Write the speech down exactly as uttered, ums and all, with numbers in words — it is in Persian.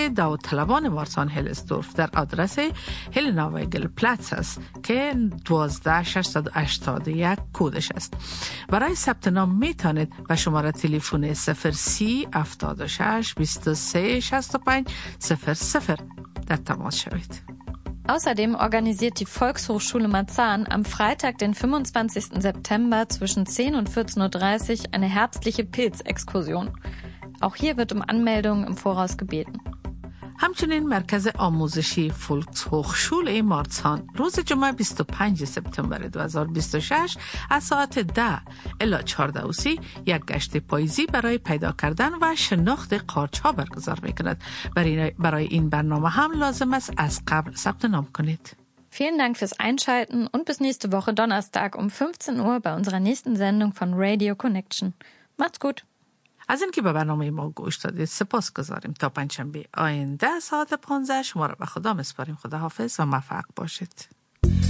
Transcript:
داوطلبان مارسان هیلسدورف در آدرس هلنا ویگل پلاتس است که دوازده ششصد و هشتاد و یک کودش است. برای ثبت نام می توانید به شماره تلفن صفر سی هفتاد و شش بیست و سه شصت و پنج صفر صفر در تماس شوید. Außerdem organisiert die Volkshochschule Marzahn am Freitag, den fünfundzwanzigsten September zwischen zehn und vierzehn Uhr dreißig eine herbstliche Pilzexkursion. Auch hier wird um Anmeldungen im Voraus gebeten. همچنین مرکز آموزشی فولکسهوخشوله مارسان روز جمعه بیست و پنجم سپتامبر دو هزار و بیست و شش از ساعت ده الی چهارده و سی یک گشت پاییزی برای پیدا کردن و شناخت قارچ ها برگزار میکند. برای این برنامه هم لازم است از قبل ثبت نام کنید. Vielen Dank fürs Einschalten und bis nächste Woche Donnerstag um fünfzehn Uhr bei unserer nächsten Sendung von Radio Connection. Macht's gut! از اینکه به برنامه ما گوش دادید سپاس گذاریم. تا پنجشنبه آینده ساعت پانزده شما را به خدا میسپاریم. خدا حافظ و موفق باشید.